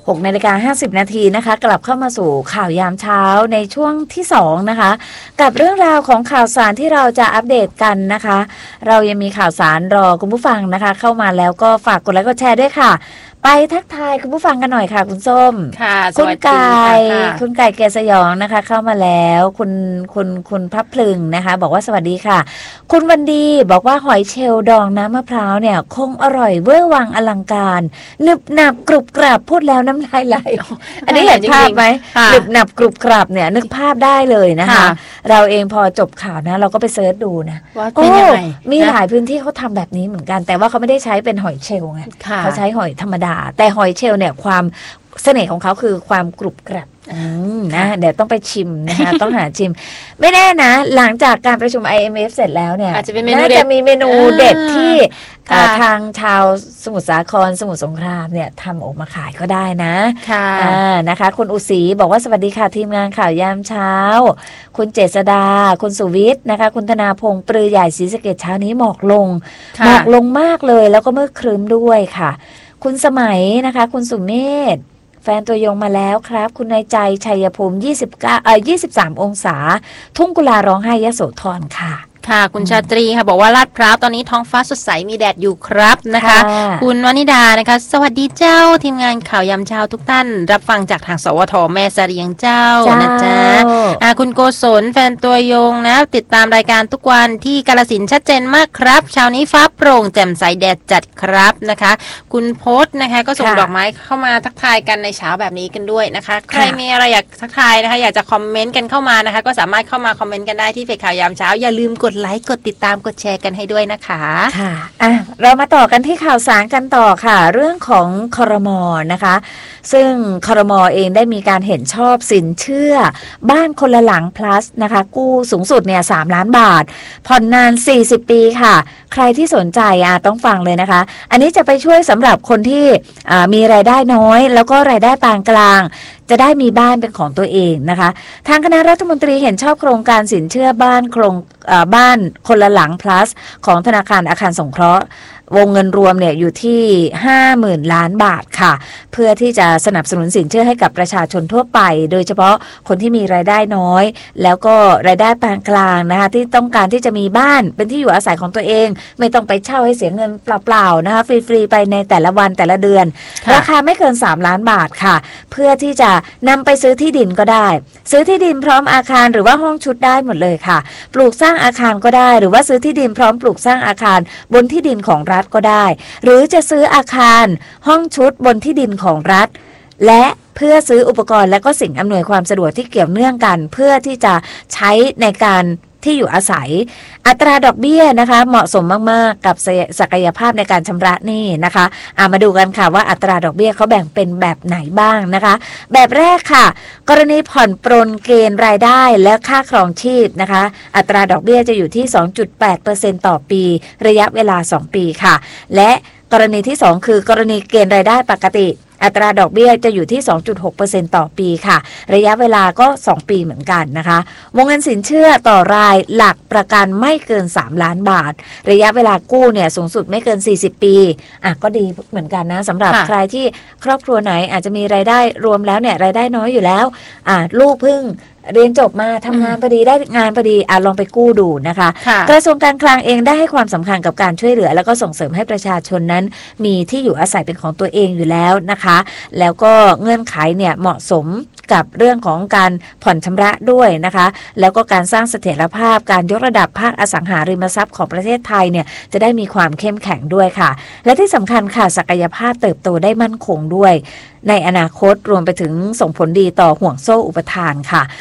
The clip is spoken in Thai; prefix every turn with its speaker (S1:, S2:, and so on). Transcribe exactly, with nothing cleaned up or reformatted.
S1: หกนาฬิกาห้าสิบนาทีนะคะกลับเข้ามาสู่ข่าวยามเช้าในช่วงที่สองนะคะกับเรื่องราวของข่าวสารที่เราจะอัปเดตกันนะคะเรายังมีข่าวสารรอคุณผู้ฟังนะคะเข้ามาแล้วก็ฝากกดไลค์กดแชร์ด้วยค่ะไปทักทายคุณผู้ฟังกันหน่อยค่ะคุณส้ม
S2: ค่ะ
S1: คุณไก่คุณไก่เกศยองนะคะเข้ามาแล้วคุณคุณคุณพับพลึงนะคะบอกว่าสวัสดีค่ะคุณวันดีบอกว่าหอยเชลล์ดองน้ำมะพร้าวเนี่ยคงอร่อยเวอร์วังอลังการหนึบหนับกรุบกรับพูดแล้วน้ำลายไหลอันนี้เห็นภาพไหมหนึบหนับกรุบกรับเนี่ยนึกภาพได้เลยนะคะเราเองพอจบข่าวนะเราก็ไปเสิร์ชดูนะโอ้มีหลายพื้นที่เขาทำแบบนี้เหมือนกันแต่ว่าเขาไม่ได้ใช้เป็นหอยเชลล์ไงเขาใช้หอยธรรมดาแต่หอยเชลล์เนี่ยความเสน่ห์ของเขาคือความกรุบกรับนะเดี๋ยวต้องไปชิมนะคะต้องหาชิมไม่แน่นะหลังจากการประชุม ไอ เอ็ม เอฟ เสร็จแล้วเนี่ยน่าจะมีเมนูเด็ดที่ทางชาวสมุทรสาครสมุทรสงครามเนี่ยทำออกมาขายก็ได้นะค่ะนะคะคุณอุศรีบอกว่าสวัสดีค่ะทีมงานข่าวยามเช้าคุณเจษดาคุณสุวิทย์นะคะคุณธนาพงษ์ปรือใหญ่ศรีสะเกษเช้านี้หมอกลงหมอกลงมากเลยแล้วก็มืดครึ้มด้วยค่ะคุณสมัยนะคะคุณสุเมธแฟนตัวยงมาแล้วครับคุณนายใจชัยภูมิยี่สิบเก้าเอ่อยี่สิบสามองศาทุ่งกุลาร้องไห้ยโสธรค่ะ
S2: ค่ะคุณชาตรีค่ะบอกว่าลาดพร้าวตอนนี้ท้องฟ้าสดใสมีแดดอยู่ครับนะคะคุณวนิดานะคะสวัสดีเจ้าทีมงานข่าวยามเช้าทุกท่านรับฟังจากทางสวทแม่เสรียงเจ้านะจ๊ะอ่าคุณโกศลแฟนตัวยงนะติดตามรายการทุกวันที่กาฬสินธุ์ชัดเจนมากครับเช้านี้ฟ้าโปร่งแจ่มใสแดดจัดครับนะคะคุณโพสนะคะก็ส่งดอกไม้เข้ามาทักทายกันในเช้าแบบนี้กันด้วยนะคะใครมีอะไรอยากทักทายนะคะอยากจะคอมเมนต์กันเข้ามานะคะก็สามารถเข้ามาคอมเมนต์กันได้ที่เพจข่าวยามเช้าอย่าลืมกดไลค์กดติดตามกดแชร์กันให้ด้วยนะคะ
S1: ค่ะอ่ะเรามาต่อกันที่ข่าวสารกันต่อค่ะเรื่องของครม.นะคะซึ่งครม.เองได้มีการเห็นชอบสินเชื่อบ้านคนละหลัง plus นะคะกู้สูงสุดเนี่ยสามล้านบาทผ่อนนานสี่สิบปีค่ะใครที่สนใจอ่ะต้องฟังเลยนะคะอันนี้จะไปช่วยสำหรับคนที่อ่ามีรายได้น้อยแล้วก็รายได้ปานกลางจะได้มีบ้านเป็นของตัวเองนะคะทางคณะรัฐมนตรีเห็นชอบโครงการสินเชื่อบ้านโครงบ้านคนละหลัง plus ของธนาคารอาคารสงเคราะห์วงเงินรวมเนี่ยอยู่ที่ ห้าหมื่น ล้านบาทค่ะเพื่อที่จะสนับสนุนสินเชื่อให้กับประชาชนทั่วไปโดยเฉพาะคนที่มีรายได้น้อยแล้วก็รายได้ปานกลางนะคะที่ต้องการที่จะมีบ้านเป็นที่อยู่อาศัยของตัวเองไม่ต้องไปเช่าให้เสียเงินเปล่าๆนะคะฟรีๆไปในแต่ละวันแต่ละเดือนราคาไม่เกินสามล้านบาทค่ะเพื่อที่จะนำไปซื้อที่ดินก็ได้ซื้อที่ดินพร้อมอาคารหรือว่าห้องชุดได้หมดเลยค่ะปลูกสร้างอาคารก็ได้หรือว่าซื้อที่ดินพร้อมปลูกสร้างอาคารบนที่ดินของรัฐก็ได้หรือจะซื้ออาคารห้องชุดบนที่ดินของรัฐและเพื่อซื้ออุปกรณ์และก็สิ่งอำนวยความสะดวกที่เกี่ยวเนื่องกันเพื่อที่จะใช้ในการที่อยู่อาศัยอัตราดอกเบี้ยนะคะเหมาะสมมากๆกับศักยภาพในการชำระหนี้นะคะอ่ามาดูกันค่ะว่าอัตราดอกเบี้ยเขาแบ่งเป็นแบบไหนบ้างนะคะแบบแรกค่ะกรณีผ่อนปรนเกณฑ์รายได้และค่าครองชีพนะคะอัตราดอกเบี้ยจะอยู่ที่ สองจุดแปดเปอร์เซ็นต์ ต่อปีระยะเวลาสองปีค่ะและกรณีที่สองคือกรณีเกณฑ์รายได้ปกติอัตราดอกเบี้ยจะอยู่ที่ สองจุดหกเปอร์เซ็นต์ ต่อปีค่ะระยะเวลาก็สองปีเหมือนกันนะคะวงเงินสินเชื่อต่อรายหลักประกันไม่เกินสามล้านบาทระยะเวลากู้เนี่ยสูงสุดไม่เกินสี่สิบปีอ่ะก็ดีเหมือนกันนะสำหรับใครที่ครอบครัวไหนอาจจะมีรายได้รวมแล้วเนี่ยรายได้น้อยอยู่แล้วอ่ะลูกเพิ่งเรียนจบมาทำงานพอดีได้งานพอดีอ่ะลองไปกู้ดูนะคะกระทรวงการคลังเองได้ให้ความสำคัญกับการช่วยเหลือแล้วก็ส่งเสริมให้ประชาชนนั้นมีที่อยู่อาศัยเป็นของตัวเองอยู่แล้วนะคะแล้วก็เงื่อนไขเนี่ยเหมาะสมกับเรื่องของการผ่อนชำระด้วยนะคะแล้วก็การสร้างเสถียรภาพการยกระดับภาคอสังหาริมทรัพย์ของประเทศไทยเนี่ยจะได้มีความเข้มแข็งด้วยค่ะและที่สำคัญค่ะศักยภาพเติบโตได้มั่นคงด้วยในอนาคตรวมไปถึงส่งผลดีต่อห่วงโซ่อุปทานค่ะ